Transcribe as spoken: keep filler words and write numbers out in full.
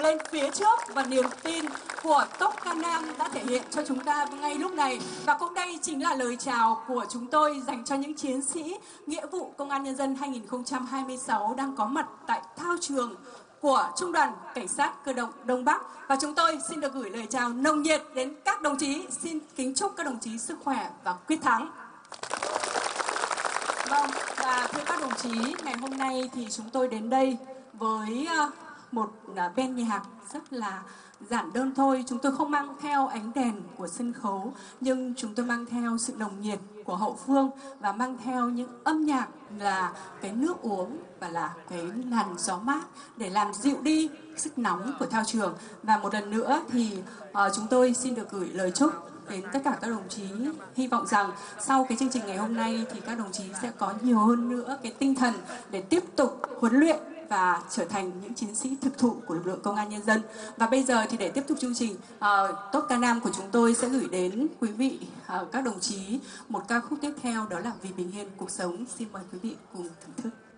lên phía trước và niềm tin của Top Can Nam đã thể hiện cho chúng ta ngay lúc này. Và cũng đây chính là lời chào của chúng tôi dành cho những chiến sĩ nghĩa vụ Công an Nhân dân hai nghìn không trăm hai mươi sáu đang có mặt tại thao trường của Trung đoàn Cảnh sát Cơ động Đông Bắc. Và chúng tôi xin được gửi lời chào nồng nhiệt đến các đồng chí. Xin kính chúc các đồng chí sức khỏe và quyết thắng. Vâng, và thưa các đồng chí, ngày hôm nay thì chúng tôi đến đây với một ban nhạc rất là giản đơn thôi. Chúng tôi không mang theo ánh đèn của sân khấu, nhưng chúng tôi mang theo sự nồng nhiệt của hậu phương và mang theo những âm nhạc là cái nước uống và là cái làn gió mát để làm dịu đi sức nóng của thao trường. Và một lần nữa thì uh, chúng tôi xin được gửi lời chúc đến tất cả các đồng chí. Hy vọng rằng sau cái chương trình ngày hôm nay thì các đồng chí sẽ có nhiều hơn nữa cái tinh thần để tiếp tục huấn luyện và trở thành những chiến sĩ thực thụ của lực lượng Công an Nhân dân. Và bây giờ thì để tiếp tục chương trình, uh, Top Can Nam của chúng tôi sẽ gửi đến quý vị, uh, các đồng chí một ca khúc tiếp theo, đó là Vì Bình Yên Cuộc Sống. Xin mời quý vị cùng thưởng thức.